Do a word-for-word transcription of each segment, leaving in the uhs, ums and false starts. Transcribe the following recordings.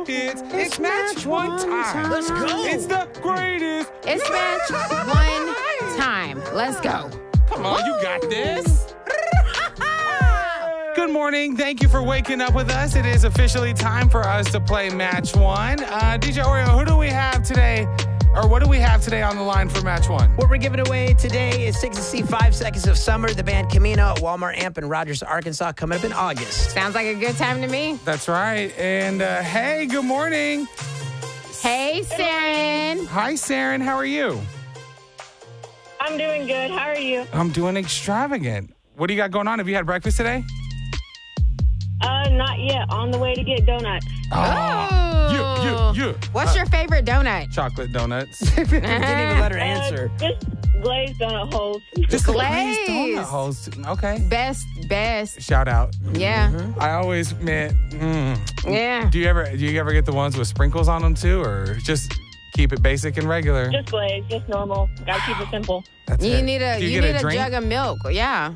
hits. It's match one time. Let's go. It's the greatest. It's match one time. Let's go. Come on, you got this. Good morning. Thank you for waking up with us. It is officially time for us to play match one. Uh, D J Oreo, who do we have today? Or what do we have today on the line for match one? What we're giving away today is tickets to see Five Seconds of Summer, the band Camino at Walmart Amp in Rogers, Arkansas, coming up in August. Sounds like a good time to me. That's right. And uh, hey, good morning. Hey, Saren. Hi, Saren. How are you? I'm doing good. How are you? I'm doing extravagant. What do you got going on? Have you had breakfast today? Uh, not yet. On the way to get donuts. Oh. You, you, you. What's your favorite donut? Chocolate donuts. Didn't even let her Uh, answer. just glazed donut holes. Just Glazed. donut holes. Okay. Best, best. Shout out. Yeah. I always meant. Mm. Yeah. Do you ever do you ever get the ones with sprinkles on them too, or just keep it basic and regular? Just glazed. Just normal. Gotta keep it simple. That's You it. need a Do you, get need a, drink? jug of milk. Yeah.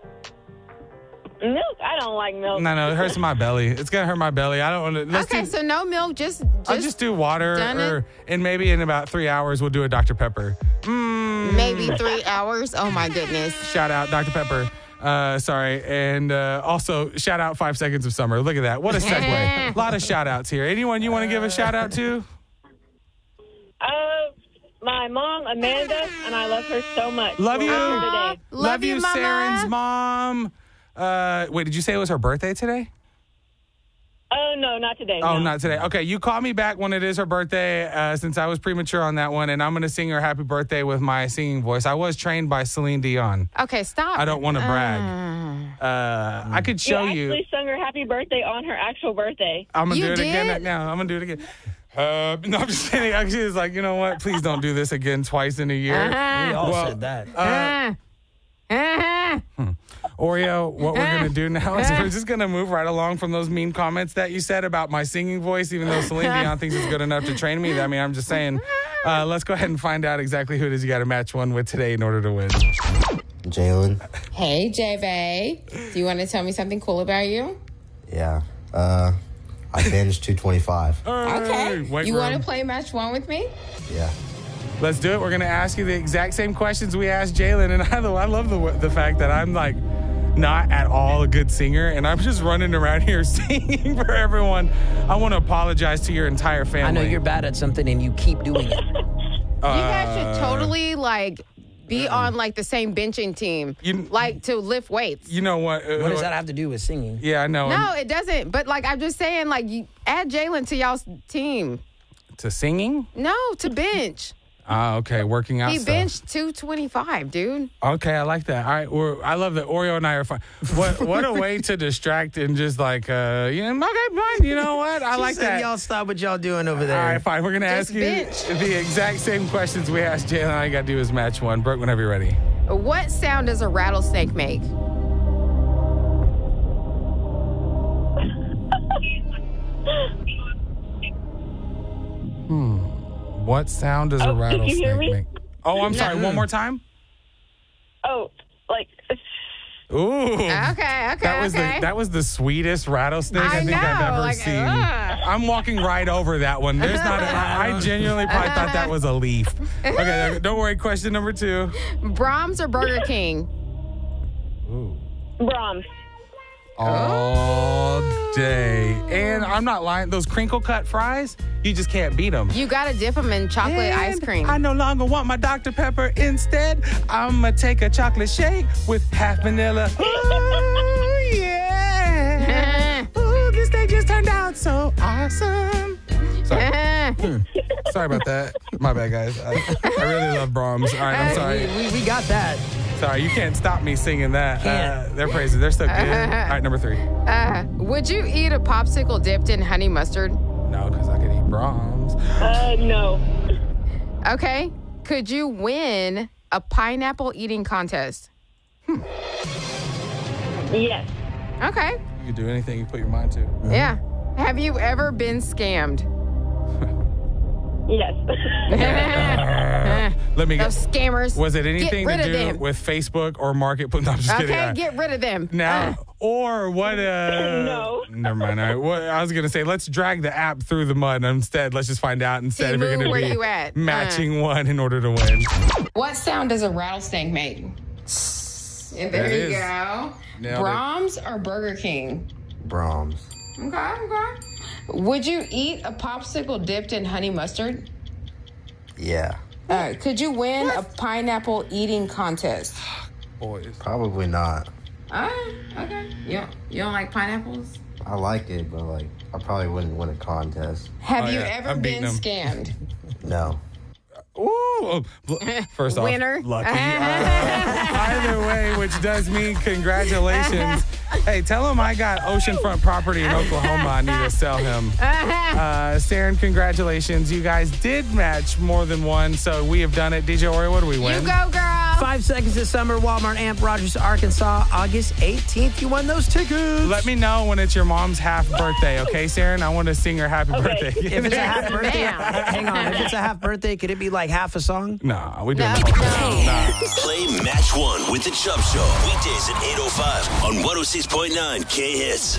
Milk? I don't like milk. No, no, it hurts my belly. It's gonna hurt my belly. I don't want to. Let's Okay, do, so no milk, just just, I'll just do water, done it? or and maybe in about three hours we'll do a Doctor Pepper. Mm, maybe three hours. Oh my goodness. Shout out Doctor Pepper. Uh, sorry, and uh, also shout out Five Seconds of Summer. Look at that. What a segue. A lot of shout outs here. Anyone you want to give a shout out to? Uh, my mom, Amanda, and I love her so much. Love you. We're here today. Love you, Mama. Saren's mom. Uh, wait, did you say it was her birthday today? Oh, no, not today. Oh, no. not today. Okay, you call me back when it is her birthday, uh, since I was premature on that one, and I'm going to sing her happy birthday with my singing voice. I was trained by Celine Dion. Okay, stop. I don't want to brag. Uh, I could show you you. actually sung her happy birthday on her actual birthday. I'm going to You do it again did? now. I'm going to do it again. Uh, no, I'm just kidding. Actually, it's like, you know what? Please don't do this again twice in a year. We Uh-huh. all Well, said that. Uh, uh-huh. Oreo, what we're going to do now is we're just going to move right along from those mean comments that you said about my singing voice, even though Celine Dion thinks it's good enough to train me. I mean, I'm just saying, uh, let's go ahead and find out exactly who it is you got to match one with today in order to win. Jalen. Hey, J-Bay. Do you want to tell me something cool about you? Yeah. Uh, I binged two twenty-five. Okay. weight You room. want to play match one with me? Yeah. Let's do it. We're going to ask you the exact same questions we asked Jalen. And I, I love the, the fact that I'm like, not at all a good singer, and I'm just running around here singing for everyone. I want to apologize to your entire family. I know you're bad at something and you keep doing it. You guys should totally like be on like the same benching team, You- like to lift weights. You know what? uh, What does that have to do with singing? Yeah, I know. No, it doesn't. But like I'm just saying, like you add Jalen to y'all's team. To singing? No, to bench. Ah, okay. Working out He stuff. benched two twenty-five, dude. Okay, I like that. All right, we're, I love that Oreo and I are fine. What what a way to distract and just like, uh, you know, okay, fine. You know what? I She like said that. Y'all stop what y'all doing over All there. right, fine. We're going to ask Just you bench. the exact same questions we asked Jalen. All you got to do is match one. Brooke, whenever you're ready. What sound does a rattlesnake make? What sound does Oh, a did you rattlesnake hear me? make? Oh, I'm sorry. One more time? Oh, like, Ooh. Okay, okay, That was okay. the that was the sweetest rattlesnake I, I think I've know, ever like, seen. ugh. I'm walking right over that one. There's not. A, I I genuinely probably thought that was a leaf. Okay, don't worry. Question number two. Brahms or Burger King? Brahms. All day, and I'm not lying. Those crinkle cut fries, you just can't beat them. You gotta dip them in chocolate ice cream. I no longer want my Doctor Pepper. Instead, I'ma take a chocolate shake with half vanilla. Ooh, yeah. Ooh, this day just turned out so awesome. Sorry. Sorry about that. My bad, guys. I, I really love Brahms. All right, I'm sorry. We, we, we got that. Sorry, you can't stop me singing that. Can't. Uh, they're crazy. They're so good. All right, number three. Uh, would you eat a popsicle dipped in honey mustard? No, because I could eat Brahms. Uh, no. Okay. Could you win a pineapple eating contest? Yes. Okay. You can do anything you put your mind to. Yeah. Have you ever been scammed? Yes. Let me Those get. scammers. Was it anything Get rid to of do them. with Facebook or Marketplace? No, I'm just Okay, kidding. Uh, get rid of them. Now, Uh, or what? Uh, No. Never mind. All right. What, I was going to say, let's drag the app through the mud. Instead, let's just find out instead if we're Timu, going where to you be at? Uh. matching one in order to win. what sound does a rattlesnake make? And there That you is- go. Nailed it. Brahms or Burger King? Brahms. Okay, okay. Would you eat a popsicle dipped in honey mustard? Yeah. All right. Could you win a pineapple eating contest? Boys. Probably not. Ah, okay. You don't, you don't like pineapples? I like it, but like I probably wouldn't win a contest. Have Oh, you yeah. ever I'm been beating 'em. scammed? No. Ooh. First off, Winner. lucky. Uh, either way, which does mean congratulations. Hey, tell him I got oceanfront property in Oklahoma. I need to sell him. Uh, Saren, congratulations. You guys did match more than one, so we have done it. D J Oreo, what do we win? You go, girl. Five seconds this summer, Walmart Amp, Rogers, Arkansas, August eighteenth. You won those tickets. Let me know when it's your mom's half birthday, okay, Saren? I want to sing her happy Okay. birthday. If it's a half birthday, Man. hang on. If it's a half birthday, could it be like half a song? Nah, we doing No, the whole thing. no. Nah. Play Match One with the Chubb Show. Weekdays at eight oh five on one oh six point nine K Hits.